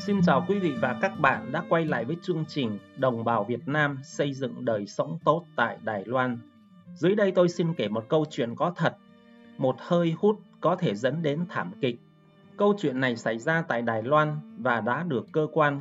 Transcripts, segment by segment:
Xin chào quý vị và các bạn đã quay lại với chương trình Đồng bào Việt Nam xây dựng đời sống tốt tại Đài Loan. Dưới đây tôi xin kể một câu chuyện có thật. Một hơi hút có thể dẫn đến thảm kịch. Câu chuyện này xảy ra tại Đài Loan và đã được cơ quan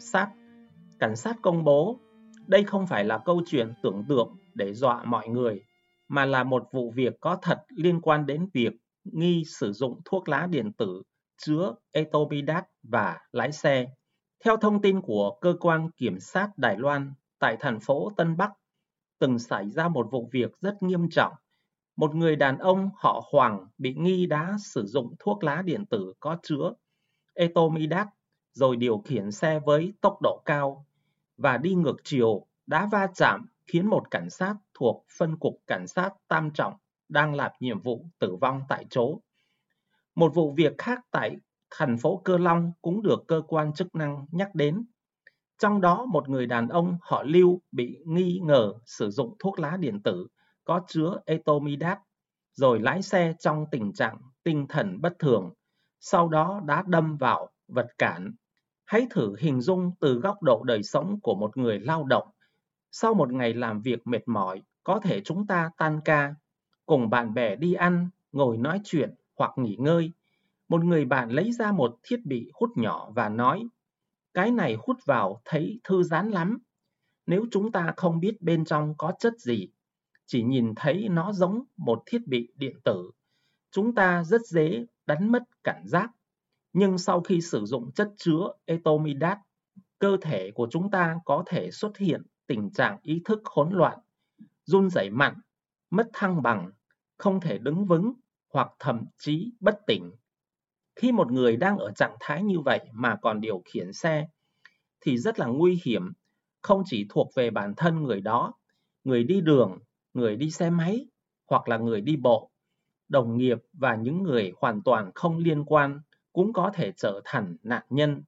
cảnh sát công bố. Đây không phải là câu chuyện tưởng tượng để dọa mọi người, mà là một vụ việc có thật liên quan đến việc nghi sử dụng thuốc lá điện tử chứa etomidat và lái xe. Theo thông tin của cơ quan kiểm sát Đài Loan, tại thành phố Tân Bắc, từng xảy ra một vụ việc rất nghiêm trọng. Một người đàn ông họ Hoàng bị nghi đã sử dụng thuốc lá điện tử có chứa etomidat rồi điều khiển xe với tốc độ cao và đi ngược chiều đã va chạm khiến một cảnh sát thuộc phân cục cảnh sát Tam Trọng đang làm nhiệm vụ tử vong tại chỗ. Một vụ việc khác tại thành phố Cơ Long cũng được cơ quan chức năng nhắc đến. Trong đó một người đàn ông họ Lưu bị nghi ngờ sử dụng thuốc lá điện tử có chứa etomidat rồi lái xe trong tình trạng tinh thần bất thường, sau đó đã đâm vào vật cản. Hãy thử hình dung từ góc độ đời sống của một người lao động. Sau một ngày làm việc mệt mỏi, có thể chúng ta tan ca, cùng bạn bè đi ăn, ngồi nói chuyện hoặc nghỉ ngơi. Một người bạn lấy ra một thiết bị hút nhỏ và nói, cái này hút vào thấy thư giãn lắm. Nếu chúng ta không biết bên trong có chất gì, chỉ nhìn thấy nó giống một thiết bị điện tử, chúng ta rất dễ đánh mất cảm giác. Nhưng sau khi sử dụng chất chứa etomidat, cơ thể của chúng ta có thể xuất hiện tình trạng ý thức hỗn loạn, run rẩy mạnh, mất thăng bằng, không thể đứng vững hoặc thậm chí bất tỉnh. Khi một người đang ở trạng thái như vậy mà còn điều khiển xe thì rất là nguy hiểm, không chỉ thuộc về bản thân người đó, người đi đường, người đi xe máy hoặc là người đi bộ, đồng nghiệp và những người hoàn toàn không liên quan cũng có thể trở thành nạn nhân.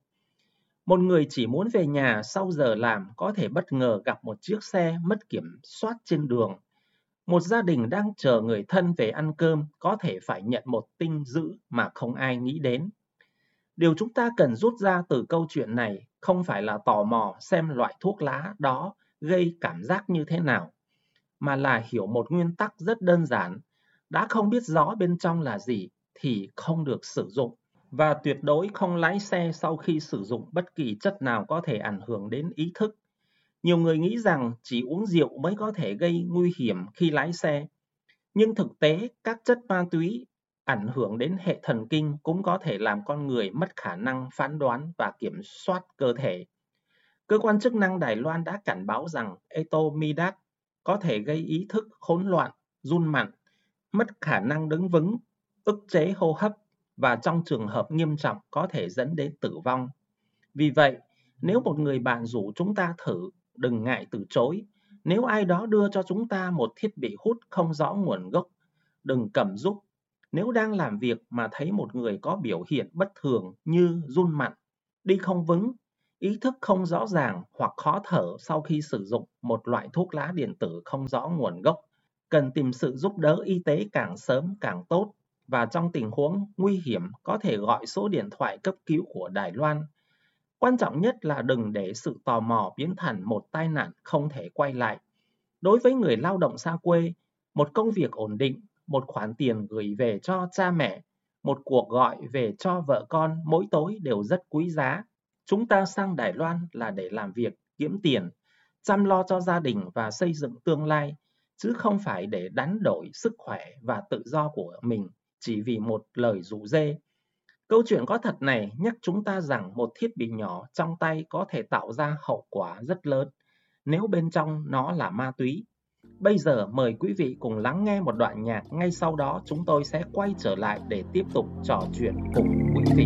Một người chỉ muốn về nhà sau giờ làm có thể bất ngờ gặp một chiếc xe mất kiểm soát trên đường. Một gia đình đang chờ người thân về ăn cơm có thể phải nhận một tin dữ mà không ai nghĩ đến. Điều chúng ta cần rút ra từ câu chuyện này không phải là tò mò xem loại thuốc lá đó gây cảm giác như thế nào, mà là hiểu một nguyên tắc rất đơn giản. Đã không biết rõ bên trong là gì thì không được sử dụng. Và tuyệt đối không lái xe sau khi sử dụng bất kỳ chất nào có thể ảnh hưởng đến ý thức. Nhiều người nghĩ rằng chỉ uống rượu mới có thể gây nguy hiểm khi lái xe. Nhưng thực tế, các chất ma túy ảnh hưởng đến hệ thần kinh cũng có thể làm con người mất khả năng phán đoán và kiểm soát cơ thể. Cơ quan chức năng Đài Loan đã cảnh báo rằng etomidat có thể gây ý thức hỗn loạn, run mạnh, mất khả năng đứng vững, ức chế hô hấp và trong trường hợp nghiêm trọng có thể dẫn đến tử vong. Vì vậy, nếu một người bạn rủ chúng ta thử, đừng ngại từ chối. Nếu ai đó đưa cho chúng ta một thiết bị hút không rõ nguồn gốc, đừng cầm giúp. Nếu đang làm việc mà thấy một người có biểu hiện bất thường như run mạnh, đi không vững, ý thức không rõ ràng hoặc khó thở sau khi sử dụng một loại thuốc lá điện tử không rõ nguồn gốc, cần tìm sự giúp đỡ y tế càng sớm càng tốt, và trong tình huống nguy hiểm có thể gọi số điện thoại cấp cứu của Đài Loan. Quan trọng nhất là đừng để sự tò mò biến thành một tai nạn không thể quay lại. Đối với người lao động xa quê, một công việc ổn định, một khoản tiền gửi về cho cha mẹ, một cuộc gọi về cho vợ con mỗi tối đều rất quý giá. Chúng ta sang Đài Loan là để làm việc, kiếm tiền, chăm lo cho gia đình và xây dựng tương lai, chứ không phải để đánh đổi sức khỏe và tự do của mình chỉ vì một lời rủ rê. Câu chuyện có thật này nhắc chúng ta rằng một thiết bị nhỏ trong tay có thể tạo ra hậu quả rất lớn nếu bên trong nó là ma túy. Bây giờ mời quý vị cùng lắng nghe một đoạn nhạc, ngay sau đó chúng tôi sẽ quay trở lại để tiếp tục trò chuyện cùng quý vị.